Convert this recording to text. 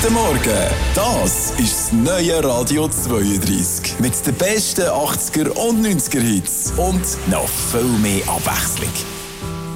Guten Morgen, das ist das neue Radio 32. Mit den besten 80er und 90er Hits und noch viel mehr Abwechslung.